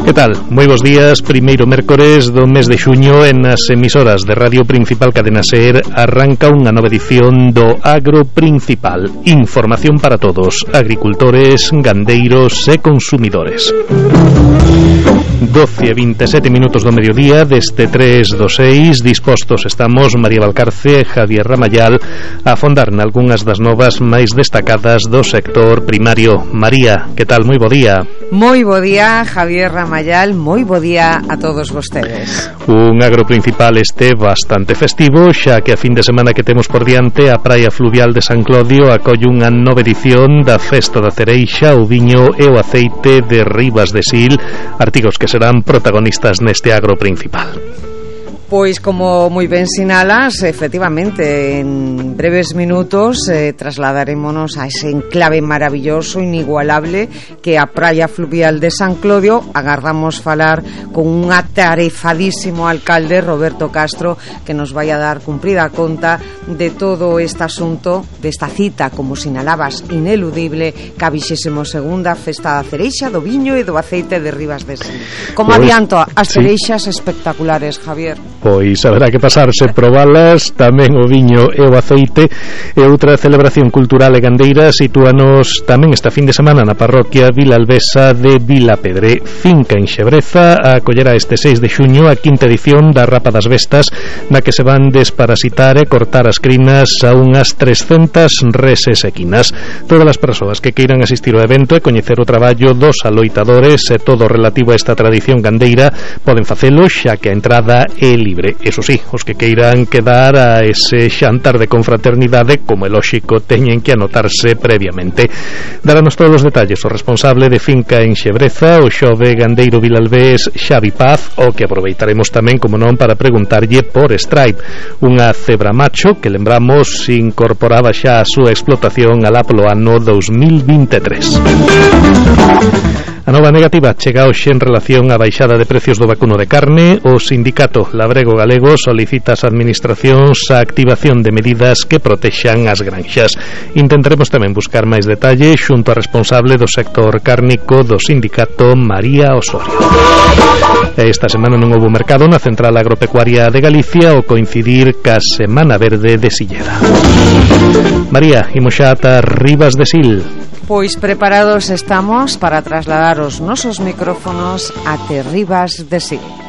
Que tal? Moi bons días, primeiro mércores do mes de xuño en as emisoras de Radio Principal Cadena SER arranca unha nova edición do Agro Principal. Información para todos, agricultores, gandeiros e consumidores. 12:27 minutos do mediodía deste 3/6, dispostos estamos María Valcarce e Javier Ramayal a afondar nalgunhas das novas máis destacadas do sector primario. María, que tal? Moi bo día. Moi bo día, Javier Ramayal, moi bo día a todos vostedes. Un Agro Principal bastante festivo, xa que a fin de semana que temos por diante a praia fluvial de San Clodio acolle unha nova edición da Festa da Cereixa, o viño e o aceite de Ribas de Sil, artigos que serán protagonistas neste Agro Principal. Pois como moi ben sinalas, efectivamente, en breves minutos trasladarémonos a ese enclave maravilloso, inigualable, que a praia fluvial de San Clodio. Agardamos falar con un atarefadísimo alcalde, Roberto Castro, que nos vai a dar cumprida conta de todo este asunto, desta cita, como sinalabas, ineludible, ca 22ª Festa da Cereixa, do viño e do aceite de Ribas de Sil. Como adianto, as cereixas espectaculares, Javier. Pois haberá que pasarse probalas, tamén o viño e o aceite. E outra celebración cultural e gandeira sitúanos tamén esta fin de semana na parroquia Vilalbesa de Vilapedre. Finca en Xebreza acollerá este 6 de xuño a quinta edición da Rapa das Vestas, na que se van desparasitar e cortar as crinas a unhas 300 reses equinas. Todas as persoas que queiran asistir ao evento e coñecer o traballo dos aloitadores e todo relativo a esta tradición gandeira poden facelo, xa que a entrada é libre. Eso sí, os que queiran quedar a ese xantar de confraternidade, como é lóxico, teñen que anotarse previamente. Darános todos os detalles o responsable de Finca en Xebreza, o xove gandeiro vilalbés Xavi Paz, o que aproveitaremos tamén, como non, para preguntarlle por Stripe, unha cebra macho que, lembramos, incorporaba xa a súa explotación alá polo ano 2023. A nova negativa chega hoxe en relación á baixada de precios do vacuno de carne. O sindicato labrego galego solicita ás administracións a activación de medidas que protexan as granxas. Intentaremos tamén buscar máis detalle xunto á responsable do sector cárnico do sindicato, María Osorio. Esta semana non houbo mercado na Central Agropecuaria de Galicia ao coincidir ca Semana Verde de Silleda. María, imos xa ata Ribas de Sil. Pois preparados estamos para trasladar os nosos micrófonos até Ribas de Sil.